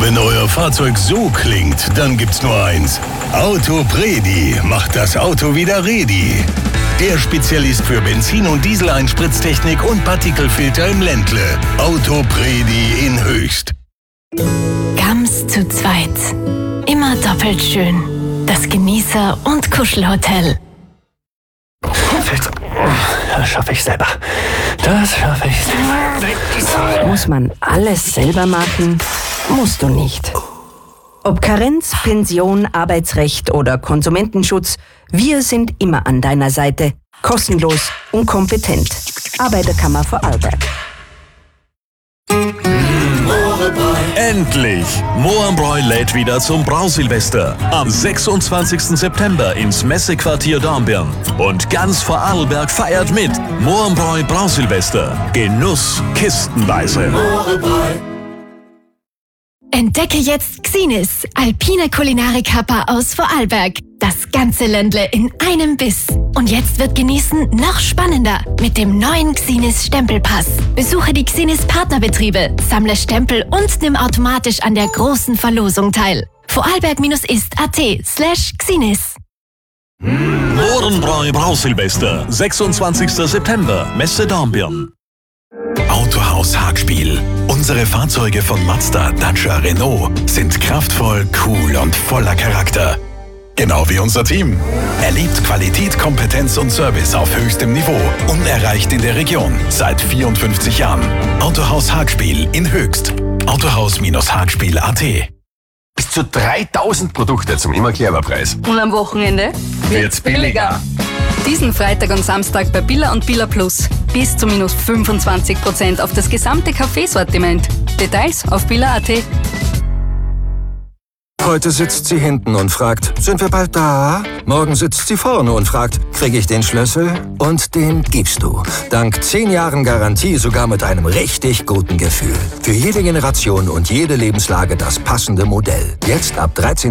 Wenn euer Fahrzeug so klingt, dann gibt's nur eins. Autopredi macht das Auto wieder ready. Der Spezialist für Benzin- und Dieseleinspritztechnik und Partikelfilter im Ländle. Autopredi in Höchst. Gams zu zweit. Immer doppelt schön. Das Genießer- und Kuschelhotel. Das schaffe ich selber. Das schaffe ich selber. Muss man alles selber machen? Musst du nicht. Ob Karenz, Pension, Arbeitsrecht oder Konsumentenschutz, wir sind immer an deiner Seite. Kostenlos und kompetent. Arbeiterkammer Vorarlberg. Endlich! Mohrenbräu lädt wieder zum Brausilvester am 26. September ins Messequartier Dornbirn. Und ganz Vorarlberg feiert mit. Mohrenbräu Brausilvester. Genuss kistenweise. Entdecke jetzt Xinis, alpine Kulinarik-Happer aus Vorarlberg. Das ganze Ländle in einem Biss. Und jetzt wird Genießen noch spannender mit dem neuen Xinis Stempelpass. Besuche die Xinis Partnerbetriebe, sammle Stempel und nimm automatisch an der großen Verlosung teil. Vorarlberg-ist.at/Xinis. Mohrenbräu Brausilvester, 26. September, Messe Dornbirn. Autohaus Hagspiel. Unsere Fahrzeuge von Mazda, Dacia, Renault sind kraftvoll, cool und voller Charakter. Genau wie unser Team. Erlebt Qualität, Kompetenz und Service auf höchstem Niveau. Unerreicht in der Region. Seit 54 Jahren. Autohaus Hagspiel in Höchst. Autohaus-Hagspiel.at. Bis zu 3000 Produkte zum immer Clever-Preis. Und am Wochenende Wird's billiger. Diesen Freitag und Samstag bei Billa und Billa Plus. Bis zu minus 25% auf das gesamte Kaffeesortiment. Details auf billa.at. Heute sitzt sie hinten und fragt, sind wir bald da? Morgen sitzt sie vorne und fragt, kriege ich den Schlüssel? Und den gibst du. Dank 10 Jahren Garantie sogar mit einem richtig guten Gefühl. Für jede Generation und jede Lebenslage das passende Modell. Jetzt ab 13